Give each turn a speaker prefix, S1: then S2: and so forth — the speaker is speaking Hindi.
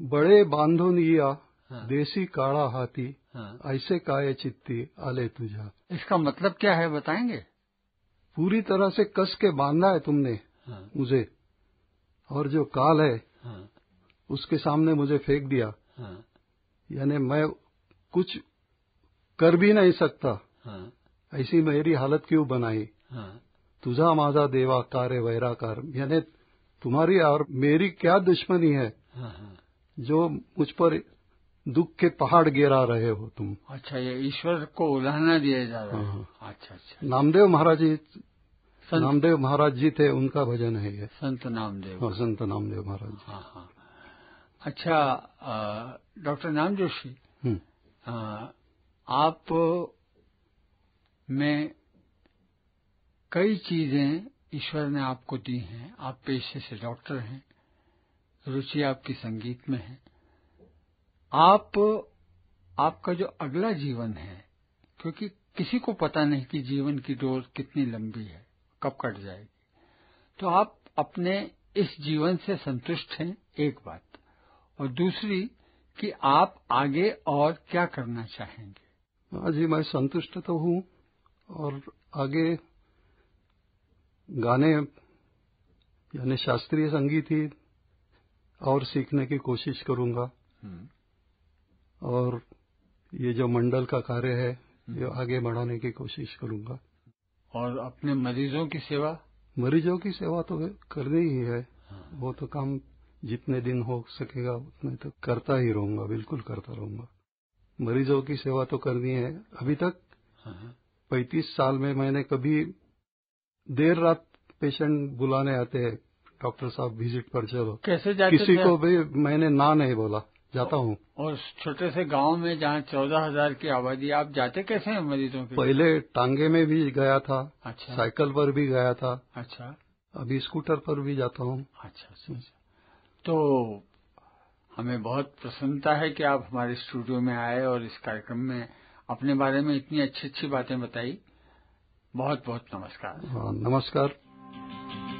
S1: बड़े बांधून या
S2: हाँ।
S1: देसी काड़ा हाथी
S2: हाँ।
S1: ऐसे काये चित्ती आले तुझा।
S2: इसका मतलब क्या है बताएंगे?
S1: पूरी तरह से कस के बांधा है तुमने
S2: हाँ।
S1: मुझे, और जो काल है
S2: हाँ।
S1: उसके सामने मुझे फेंक दिया।
S2: हाँ।
S1: यानी मैं कुछ कर भी नहीं सकता।
S2: हाँ।
S1: ऐसी मेरी हालत क्यों बनाई।
S2: हाँ।
S1: तुझा माझा देवा कार वैराकार, यानी तुम्हारी और मेरी क्या दुश्मनी है।
S2: हाँ। हाँ।
S1: जो मुझ पर दुख के पहाड़ गिरा रहे हो तुम।
S2: अच्छा, ये ईश्वर को उलाहना दिया जा रहा है।
S1: हाँ।
S2: अच्छा अच्छा।
S1: नामदेव महाराज जी थे, उनका भजन है ये।
S2: संत नामदेव।
S1: हाँ, संत नामदेव महाराज जी।
S2: हाँ हाँ। अच्छा, डॉक्टर नाम जोशी, आप में कई चीजें ईश्वर ने आपको दी हैं। आप पेशे से डॉक्टर हैं, रुचि आपकी संगीत में है। आपका जो अगला जीवन है, क्योंकि किसी को पता नहीं कि जीवन की डोर कितनी लंबी है, कब कट जाएगी, तो आप अपने इस जीवन से संतुष्ट हैं, एक बात, और दूसरी कि आप आगे और क्या करना चाहेंगे?
S1: हाँ जी, मैं संतुष्ट तो हूँ, और आगे गाने यानी शास्त्रीय संगीत ही और सीखने की कोशिश करूंगा। और ये जो मंडल का कार्य है ये आगे बढ़ाने की कोशिश करूंगा।
S2: और अपने मरीजों की सेवा?
S1: मरीजों की सेवा तो करनी ही है। वो तो काम जितने दिन हो सकेगा उतने तो करता ही रहूंगा, बिल्कुल करता रहूंगा। मरीजों की सेवा तो करनी है। अभी तक 35 साल में मैंने कभी देर रात पेशेंट बुलाने आते हैं, डॉक्टर साहब विजिट पर चलो,
S2: कैसे जाते
S1: किसी
S2: थे?
S1: को भी मैंने ना नहीं बोला, जाता हूँ।
S2: और छोटे से गांव में जहाँ 14,000 की आबादी, आप जाते कैसे हैं मरीजों के?
S1: पहले टांगे में भी गया था।
S2: अच्छा।
S1: साइकिल पर भी गया था।
S2: अच्छा।
S1: अभी स्कूटर पर भी जाता हूँ।
S2: अच्छा अच्छा। तो हमें बहुत प्रसन्नता है कि आप हमारे स्टूडियो में आए और इस कार्यक्रम में अपने बारे में इतनी अच्छी अच्छी बातें बताई। बहुत बहुत नमस्कार।
S1: नमस्कार।